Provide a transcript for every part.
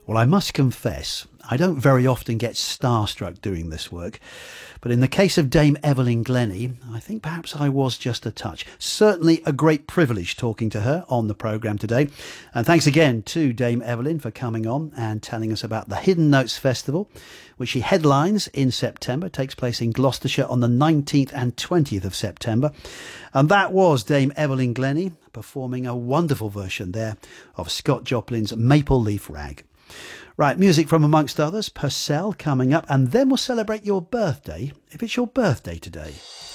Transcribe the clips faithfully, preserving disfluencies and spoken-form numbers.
Well, I must confess, I don't very often get starstruck doing this work, but in the case of Dame Evelyn Glennie, I think perhaps I was just a touch. Certainly a great privilege talking to her on the programme today. And thanks again to Dame Evelyn for coming on and telling us about the Hidden Notes Festival, which she headlines in September. It takes place in Gloucestershire on the nineteenth and twentieth of September. And that was Dame Evelyn Glennie performing a wonderful version there of Scott Joplin's Maple Leaf Rag. Right, music from amongst others, Purcell coming up, and then we'll celebrate your birthday, if it's your birthday today.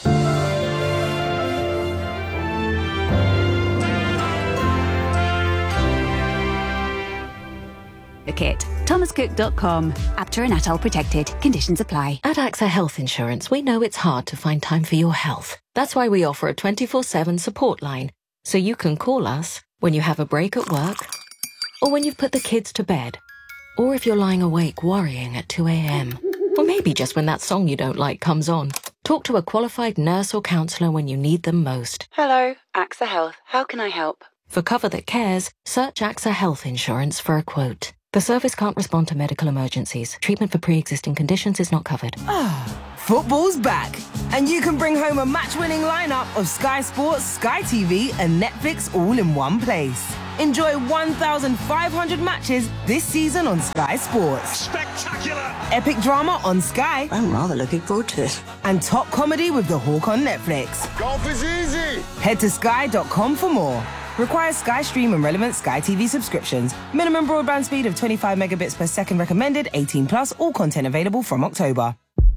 The Kit. thomas cook dot com. Apter and Atoll protected. Conditions apply. At AXA Health Insurance, we know it's hard to find time for your health. That's why we offer a twenty-four seven support line, so you can call us when you have a break at work, or when you've put the kids to bed, or if you're lying awake worrying at two a.m, or maybe just when that song you don't like comes on. Talk to a qualified nurse or counsellor when you need them most. Hello, AXA Health. How can I help? For cover that cares, search AXA Health Insurance for a quote. The service can't respond to medical emergencies. Treatment for pre-existing conditions is not covered. Ah, football's back. And you can bring home a match-winning lineup of Sky Sports, Sky T V and Netflix all in one place. Enjoy one thousand five hundred matches this season on Sky Sports. Spectacular! Epic drama on Sky. I'm rather looking forward to it. And top comedy with The Hawk on Netflix. Golf is easy! Head to sky dot com for more. Requires Sky Stream and relevant Sky T V subscriptions. Minimum broadband speed of twenty-five megabits per second recommended, eighteen plus, all content available from October.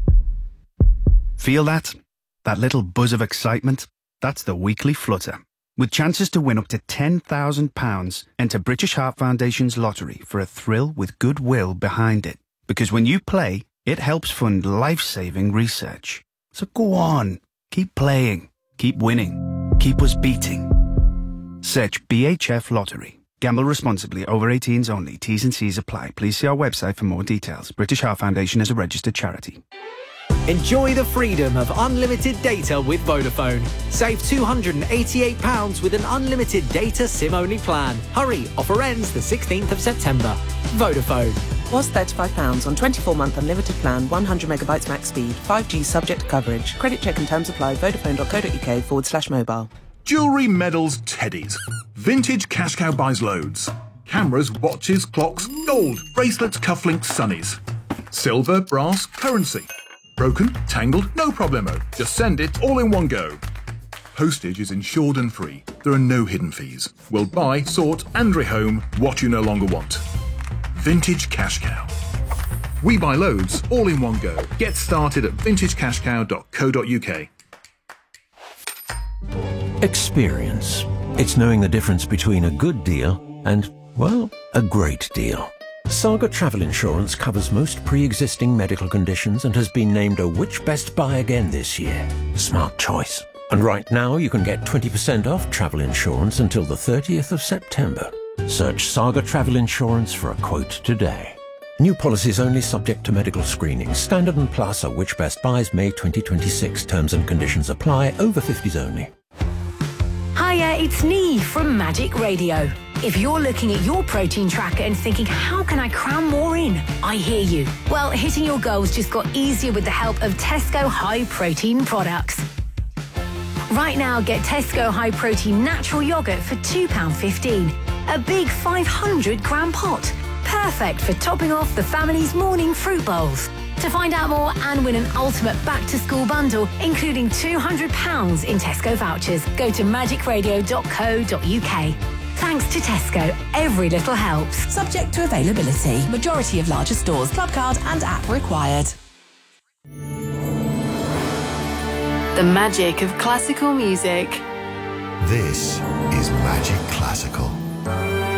Feel that? That little buzz of excitement? That's the weekly flutter. With chances to win up to ten thousand pounds, enter British Heart Foundation's lottery for a thrill with goodwill behind it. Because when you play, it helps fund life-saving research. So go on, keep playing, keep winning, keep us beating. Search B H F Lottery. Gamble responsibly. Over eighteens only. T's and C's apply. Please see our website for more details. British Heart Foundation is a registered charity. Enjoy the freedom of unlimited data with Vodafone. Save two hundred eighty-eight pounds with an unlimited data SIM-only plan. Hurry, offer ends the sixteenth of September. Vodafone. Was thirty-five pounds on twenty-four month unlimited plan, one hundred megabytes max speed, five G subject to coverage. Credit check and terms apply. Vodafone dot co dot uk forward slash mobile. Jewellery, medals, teddies. Vintage Cash Cow buys loads. Cameras, watches, clocks, gold, bracelets, cufflinks, sunnies. Silver, brass, currency. Broken, tangled, no problemo. Just send it all in one go. Postage is insured and free. There are no hidden fees. We'll buy, sort and rehome what you no longer want. Vintage Cash Cow. We buy loads all in one go. Get started at vintage cash cow dot co dot uk. Experience. It's knowing the difference between a good deal and, well, a great deal. Saga Travel Insurance covers most pre-existing medical conditions and has been named a Which Best Buy again this year. Smart choice. And right now you can get twenty percent off travel insurance until the thirtieth of September. Search Saga Travel Insurance for a quote today. New policies only subject to medical screening. Standard and Plus are Which Best Buys May twenty twenty-six. Terms and conditions apply. Over fifties only. Hiya, it's Nee from Magic Radio. If you're looking at your protein tracker and thinking, how can I cram more in? I hear you. Well, hitting your goals just got easier with the help of Tesco High Protein products. Right now, get Tesco High Protein Natural Yogurt for two pounds fifteen. A big five hundred gram pot. Perfect for topping off the family's morning fruit bowls. To find out more and win an ultimate back-to-school bundle, including two hundred pounds in Tesco vouchers, go to magic radio dot co dot uk. Thanks to Tesco, every little helps. Subject to availability. Majority of larger stores. Club card and app required. The magic of classical music. This is Magic Classical.